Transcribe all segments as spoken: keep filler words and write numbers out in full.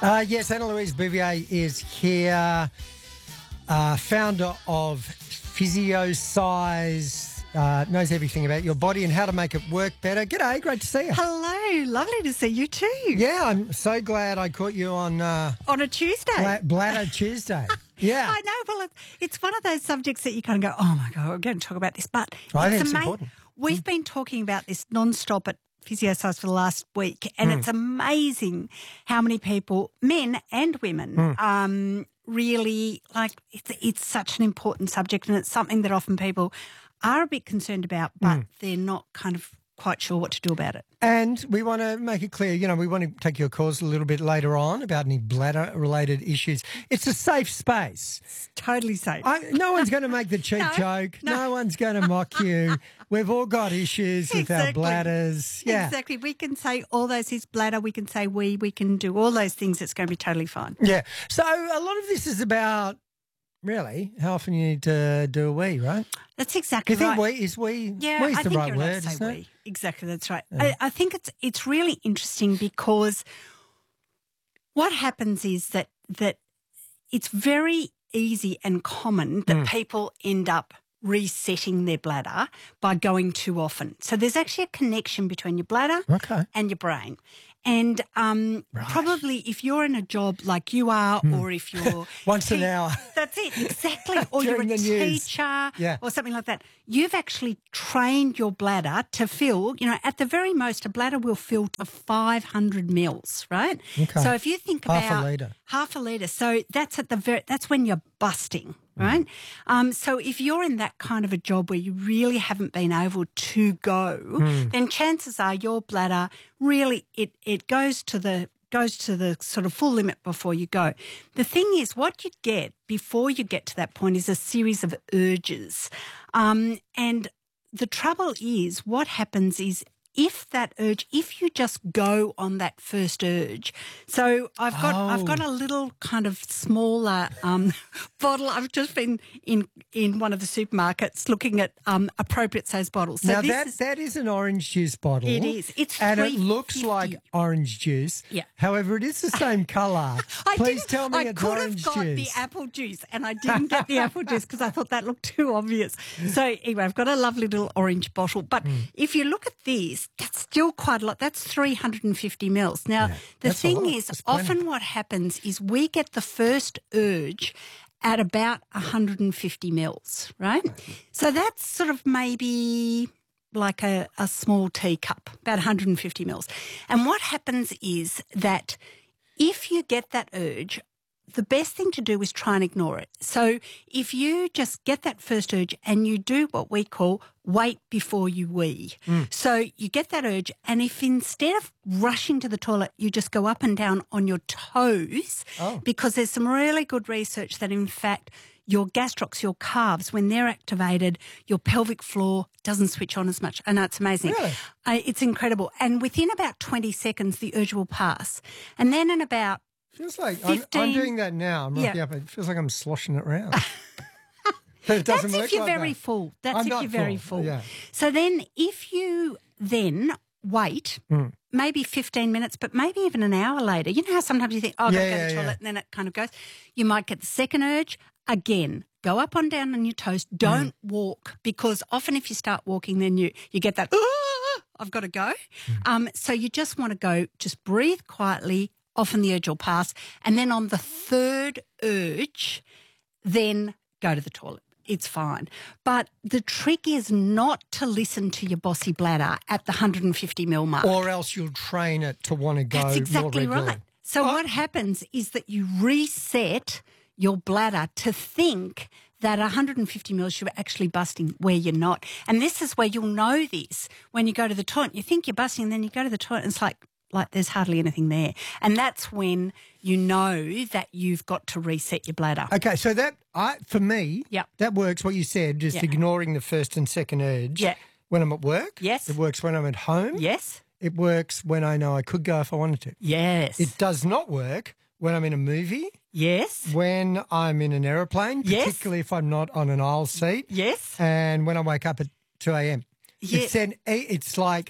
Uh, yes, Anna Louise Bouvier is here, uh, founder of PhysioSize, uh, knows everything about your body and how to make it work better. G'day, great to see you. Hello, lovely to see you too. Yeah, I'm so glad I caught you on uh, On a Tuesday. Bla- Bladder Tuesday. Yeah. I know. Well, it- it's one of those subjects that you kind of go, oh my God, we're going to talk about this. But I think it's it's ama- important. We've been talking about this non-stop at PhysioSize for the last week, and Mm. it's amazing how many people, men and women, Mm. um, really like it's, it's such an important subject, and it's something that often people are a bit concerned about, but Mm. they're not kind of quite sure what to do about it. And we want to make it clear, you know, we want to take your calls a little bit later on about any bladder-related issues. It's a safe space. It's totally safe. I, no one's going to make the cheap No, joke. No. no. one's going to mock you. We've all got issues with our Exactly. bladders. Yeah. Exactly. We can say all those his bladder, we can say we, we can do all those things. It's going to be totally fine. Yeah. So a lot of this is about, really, how often you need to do a wee, right? That's Do exactly you think right. wee is wee? Yeah, Wee's I the think right you're allowed word, to say isn't it? we. Exactly, that's right. Yeah. I, I think it's it's really interesting because what happens is that that it's very easy and common that Mm. people end up resetting their bladder by going too often. So there's actually a connection between your bladder Okay. and your brain. And um, Right. probably if you're in a job like you are, or if you're Once an te- hour. that's it, exactly. Or you're a During the news. teacher, Yeah. or something like that. You've actually trained your bladder to fill. You know, at the very most, a bladder will fill to five hundred mils, right? Okay. So if you think Half a about litre. half a litre, so that's at the very, that's when you're busting. Right. Um, so if you're in that kind of a job where you really haven't been able to go, then chances are your bladder really it it goes to the goes to the sort of full limit before you go. The thing is, what you get before you get to that point is a series of urges, um, and the trouble is, what happens is. If that urge, if you just go on that first urge, so I've got Oh. I've got a little kind of smaller um, bottle. I've just been in in one of the supermarkets looking at um, appropriate size bottles. So now, this that, is, that is an orange juice bottle. It is. It's And it three looks fifty. like orange juice. Yeah. However, it is the same colour. I Please didn't- tell me I it's could orange have got juice. the apple juice, and I didn't get the apple juice because I thought that looked too obvious. So anyway, I've got a lovely little orange bottle. But Hmm. if you look at this, that's still quite a lot. That's three hundred fifty mils. Now, Yeah, the that's a thing lot. is, That's plenty. often what happens is we get the first urge at about one hundred fifty mils, right? So that's sort of maybe like a, a small teacup, about one hundred fifty mils. And what happens is that if you get that urge, the best thing to do is try and ignore it. So if you just get that first urge and you do what we call wait before you wee. Mm. So you get that urge, and if instead of rushing to the toilet, you just go up and down on your toes, Oh. because there's some really good research that in fact your gastrocs, your calves, when they're activated, your pelvic floor doesn't switch on as much. I know, it's amazing. Really? Uh, it's incredible. And within about twenty seconds, the urge will pass. And then in about Feels like I'm, I'm fifteen doing that now. I'm Yeah. rocking up. It feels like I'm sloshing it around. But it doesn't That's work if you're like very that. full. That's I'm if not you're very full, full. yeah. So then if you then wait Mm. maybe fifteen minutes, but maybe even an hour later, you know how sometimes you think, oh, I've got Yeah, to go to yeah, the toilet, yeah. and then it kind of goes. You might get the second urge. Again, go up on down on your toes. Don't Mm. walk, because often if you start walking, then you, you get that, "Ah, I've got to go. Mm. Um, so you just want to go, just breathe quietly. Often the urge will pass. And then on the third urge, then go to the toilet. It's fine. But the trick is not to listen to your bossy bladder at the one hundred fifty mil mark. Or else you'll train it to want to go That's exactly more regularly. right. So what happens is that you reset your bladder to think that one hundred fifty mils you're actually busting where you're not. And this is where you'll know this when you go to the toilet. You think you're busting, and then you go to the toilet and it's like, like there's hardly anything there. And that's when you know that you've got to reset your bladder. Okay, so that, I for me, Yep. that works what you said, just Yeah. ignoring the first and second urge. Yeah. When I'm at work. Yes. It works when I'm at home. Yes? It works when I know I could go if I wanted to. Yes. It does not work when I'm in a movie, yes. when I'm in an aeroplane, Yes. particularly if I'm not on an aisle seat, Yes. and when I wake up at two a.m. Yeah. It's, an, it's like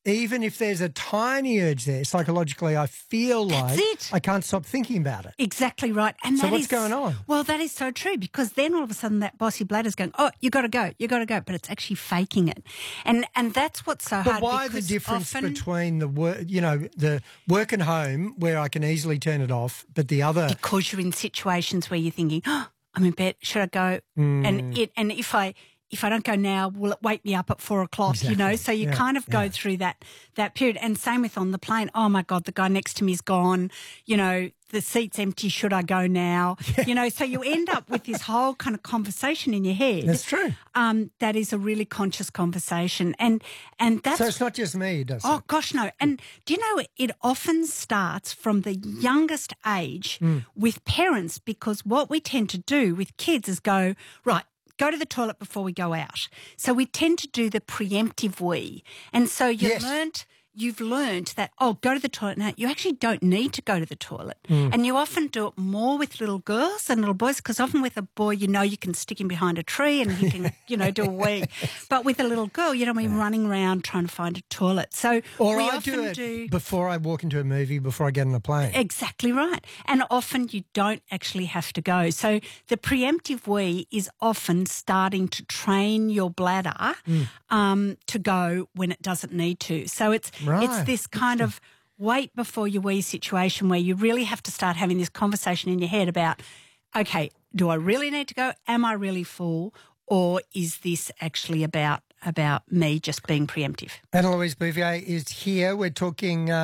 even if there's a tiny urge there, psychologically, I feel That's like it. I can't stop thinking about it. Exactly right. And So that what's is- going on? Well, that is so true, because then all of a sudden that bossy bladder's going, oh, you got to go, you got to go, but it's actually faking it. And and that's what's so But hard. why the because difference often, between the work, you know, the work and home where I can easily turn it off, but the other, Because you're in situations where you're thinking, oh, I'm in bed, should I go? Mm. And it and if I if I don't go now, will it wake me up at four o'clock? You know, Exactly. so you Yeah, kind of go yeah. through that that period. And same with on the plane. Oh my God, the guy next to me is gone. You know, the seat's empty. Should I go now? You know, so you end up with this whole kind of conversation in your head. that's true. Um, that is a really conscious conversation, and and that's So it's not just me, does Oh, it? gosh, no. And do you know, it often starts from the youngest age Mm. with parents, because what we tend to do with kids is go, right, go to the toilet before we go out. So we tend to do the preemptive we. And so you Yes. learnt, you've learnt that, oh, go to the toilet now. You actually don't need to go to the toilet. Mm. And you often do it more with little girls than little boys, because often with a boy, you know, you can stick him behind a tree and he can, you know, do a wee. But with a little girl, you know, we're running around trying to find a toilet. So Or we I often do it do before I walk into a movie, before I get on a plane. Exactly right. And often you don't actually have to go. So the preemptive we is often starting to train your bladder Mm. um, to go when it doesn't need to. So it's it's Right. this kind of wait before you wee situation where you really have to start having this conversation in your head about, okay, do I really need to go? Am I really full? Or is this actually about about me just being preemptive? Anna Louise Bouvier is here. We're talking... Uh,